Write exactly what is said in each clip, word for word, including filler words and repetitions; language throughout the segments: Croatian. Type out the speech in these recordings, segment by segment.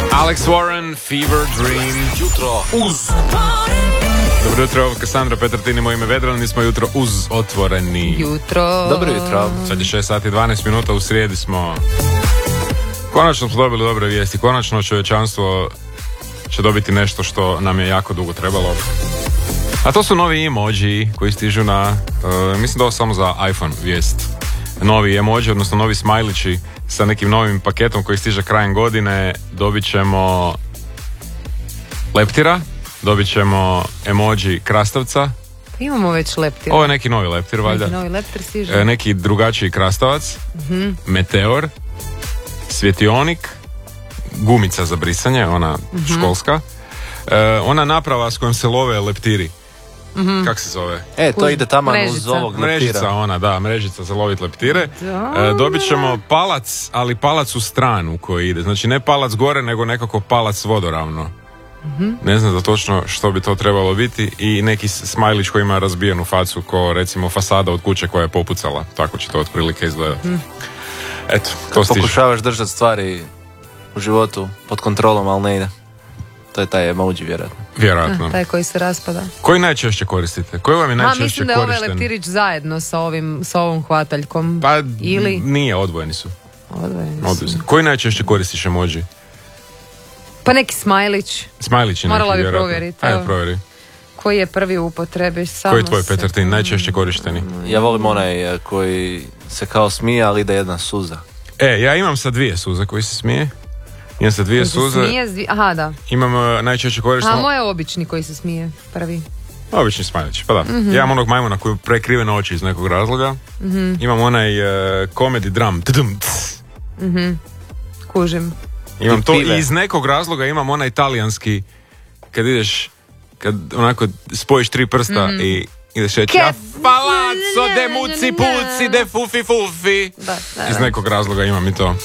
Alex Warren, Fever Dream. Jutro uz. Dobro jutro, Kassandra Petrtin, moje ime Vedran, mi smo jutro uz otvoreni. Jutro. Dobro jutro. Sad je šest sati i dvanaest minuta, u srijedi smo. Konačno smo dobili dobre vijesti, konačno čovječanstvo će dobiti nešto što nam je jako dugo trebalo. A to su novi emoji koji stižu na, uh, mislim da ovo samo za iPhone vijest. Novi emoji, odnosno novi smajlići sa nekim novim paketom koji stiže krajem godine. Dobit ćemo leptira, dobit ćemo emoji krastavca. Imamo već leptir. Ovo je neki novi leptir, valjda. Neki novi leptir stiže. E, neki drugačiji krastavac, mm-hmm. meteor, svjetionik, gumica za brisanje, ona mm-hmm. školska. E, ona naprava s kojom se love leptiri. Mm-hmm. Kak se zove? E, to ide tamo Mrežica. uz ovog leptira. Mrežica, ona, da, mrežica za lovit leptire. E, dobit ćemo palac, ali palac u stranu koji ide. Znači ne palac gore, nego nekako palac vodoravno. Mm-hmm. Ne znam da točno što bi to trebalo biti. I neki smajlić koji ima razbijenu facu, ko recimo fasada od kuće koja je popucala. Tako će to otprilike izgledati. Mm. Eto, to stiže. Pokušavaš držati stvari u životu pod kontrolom, ali ne ide. To je taj emoji, vjerojatno. Vjerojatno. A, taj koji se raspada. Koji najčešće koristite? Koji vam je najčešće korišten? Ma, mislim da je ovaj leptirić zajedno sa ovim, sa ovom hvataljkom. Pa, ili? Nije, odvojeni su. Odvojeni su. Koji najčešće koristiš emoji? Pa neki smajlić. Smajlić je neki, morala bi vjerojatno. provjeriti. Ajde, provjeri. Koji je prvi u upotrebi? Samo koji je tvoj, se... Petrtin, najčešće korišteni? Ja volim onaj koji se kao smije, ali ide jedna suza. E, ja imam sa dvije suze koji se smije. Imam sa dvije suze. Smije, zvi... Aha, da. Imam uh, najčešće koristeno. A moj je obični koji se smije, prvi. Obični smajlić, pa da. Mm-hmm. Ja imam onog majmuna koji prekrivene oči iz nekog razloga. Mm-hmm. Imam onaj uh, comedy drum. Mm-hmm. Kužim. Imam to i iz nekog razloga imam onaj talijanski, kad ideš, kad onako spojiš tri prsta mm-hmm. i ideš reći a palazzo de muci puci de fufi fufi. Da, da, da. Iz nekog razloga imam i to.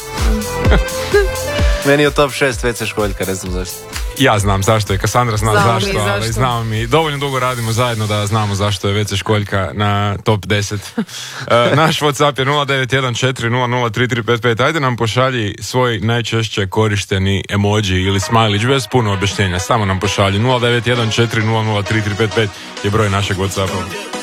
Meni je top šest ve ce Školjka, ne znam zašto. Ja znam zašto je, Kassandra zna znamo zašto, ali zašto. Znamo mi, dovoljno dugo radimo zajedno da znamo zašto je ve ce Školjka na top deset. uh, naš WhatsApp je nula devet jedan četiri nula nula tri tri pet pet. Ajde nam pošalji svoj najčešće korišteni emoji ili smajlić bez puno objašnjenja. Samo nam pošalji nula devet jedan četiri nula nula tri tri pet pet je broj našeg WhatsAppa.